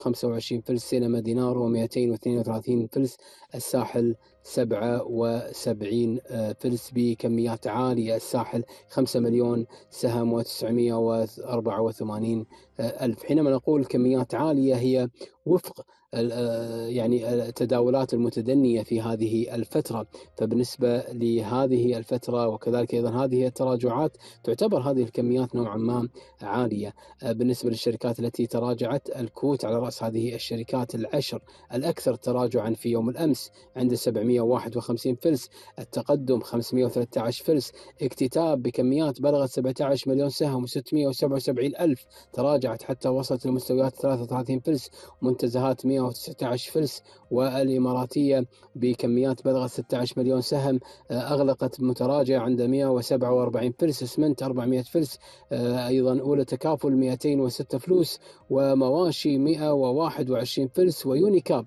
25 فلس، سينما دينار و232 فلس، الساحل 77 فلس بكميات عالية، الساحل 5 مليون سهم و984 ألف. حينما نقول كميات عالية هي وفق يعني التداولات المتدنية في هذه الفترة، فبالنسبة لهذه الفترة وكذلك أيضا هذه التراجعات تعتبر هذه الكميات نوعا ما عالية. بالنسبة للشركات التي تراجعت، الكوت على رأس هذه الشركات العشر الأكثر تراجعا في يوم الأمس عند 751 فلس، التقدم 513 فلس، اكتتاب بكميات بلغت 17 مليون سهم و677 ألف تراجعت حتى وصلت لمستويات 33 فلس، منتزهات 119 فلس، والإماراتية بكميات بلغت 16 مليون سهم أغلقت متراجع عند 147 فلس، اسمنت 400 فلس، أيضا أولى تكافل 206 فلوس، ومواشي 121 فلس، ويونيكاب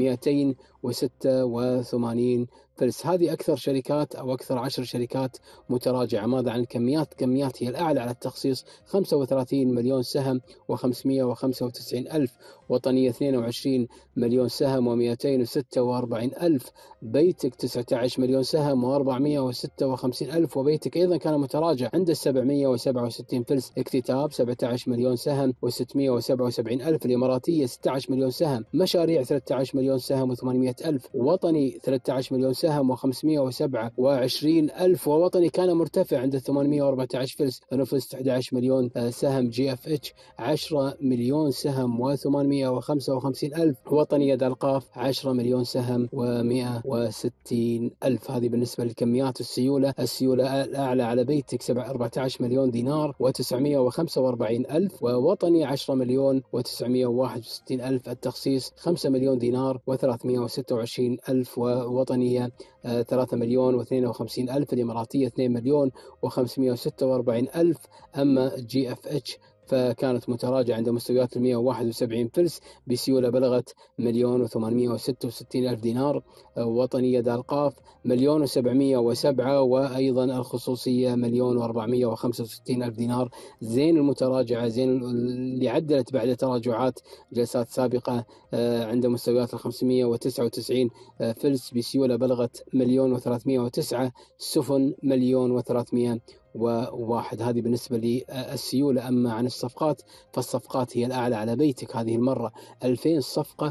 286 فلس. هذه أكثر شركات أو أكثر 10 شركات متراجعة. ماذا عن الكميات؟ كميات هي الأعلى على التخصيص، 35 مليون سهم و595 ألف، وطنية 22 مليون سهم و246 ألف، بيتك 19 مليون سهم و456 ألف، وبيتك أيضا كان متراجع عند 767 فلس، اكتتاب 17 مليون سهم و677 ألف، الإماراتية 16 مليون سهم، مشاريع 13 مليون سهم و800 ألف، وطني 13 مليون سهم و527 ألف، ووطني كان مرتفع عند 814 فلس، نفست 11 مليون سهم، جي اف اتش 10 مليون سهم و855 ألف، وطني يد القاف 10 مليون سهم و160 ألف. هذه بالنسبة لكميات السيولة. السيولة الأعلى على بيتك 14 مليون دينار و945 ألف، ووطني 10 مليون و961 ألف، التخصيص 5 مليون دينار و326 ألف، ووطنية 3 مليون و52 ألف، الإماراتية 2 مليون و546 ألف. أما جي اف اتش فكانت متراجعة عند مستويات 171 فلس بسيولة بلغت مليون و866 ألف دينار، وطنية دالقاف مليون و707، وأيضا الخصوصية مليون و465 ألف دينار. زين المتراجعة، زين اللي عدلت بعد تراجعات جلسات سابقة عند مستويات 599 فلس بسيولة بلغت مليون و309، سفن مليون و300 وواحد. هذه بالنسبة للسيولة. أما عن الصفقات فالصفقات هي الأعلى على بيتك هذه المرة، 2000 صفقة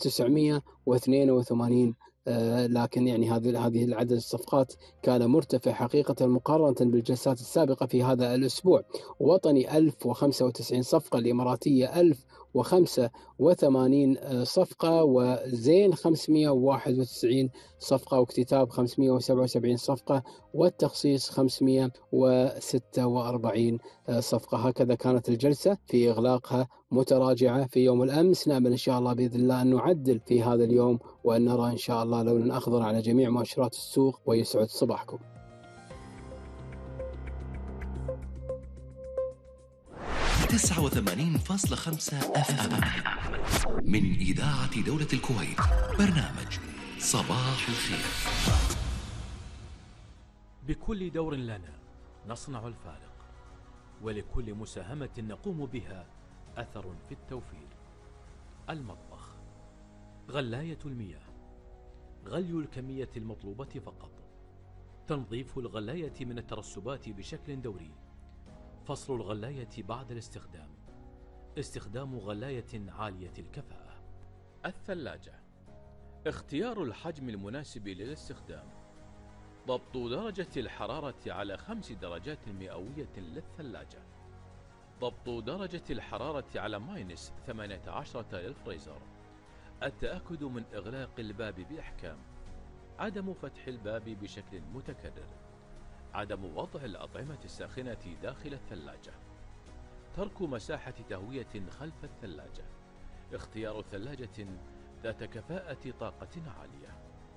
و982، لكن يعني هذه العدد الصفقات كان مرتفع حقيقة مقارنة بالجلسات السابقة في هذا الأسبوع. وطني 1095 صفقة، الإماراتية 1085 صفقة، وزين 591 صفقة، واكتتاب 577 صفقة، والتخصيص 546 صفقة. هكذا كانت الجلسة في إغلاقها متراجعة في يوم الأمس. نأمل إن شاء الله بإذن الله أن نعدل في هذا اليوم، وأن نرى إن شاء الله لونا أخضر على جميع مؤشرات السوق، ويسعد صباحكم. 89.5 اف ام من إذاعة دولة الكويت، برنامج صباح الخير. بكل دور لنا نصنع الفارق، ولكل مساهمة نقوم بها أثر في التوفير. المطبخ، غلاية المياه، غلي الكمية المطلوبة فقط، تنظيف الغلاية من الترسبات بشكل دوري، فصل الغلاية بعد الاستخدام، استخدام غلاية عالية الكفاءة. الثلاجة، اختيار الحجم المناسب للاستخدام، ضبط درجة الحرارة على 5 درجات مئوية للثلاجة، ضبط درجة الحرارة على -18 للفريزر، التأكد من إغلاق الباب بإحكام، عدم فتح الباب بشكل متكرر، عدم وضع الأطعمة الساخنة داخل الثلاجة، ترك مساحة تهوية خلف الثلاجة، اختيار ثلاجة ذات كفاءة طاقة عالية.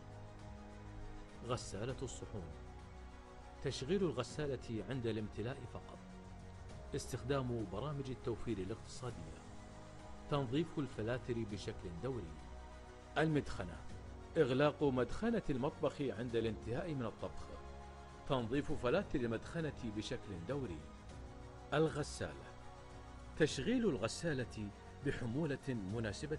غسالة الصحون، تشغيل الغسالة عند الامتلاء فقط، استخدام برامج التوفير الاقتصادية، تنظيف الفلاتر بشكل دوري. المدخنة، إغلاق مدخنة المطبخ عند الانتهاء من الطبخ، تنظيف فلاتر المدخنة بشكل دوري. الغسالة، تشغيل الغسالة بحمولة مناسبة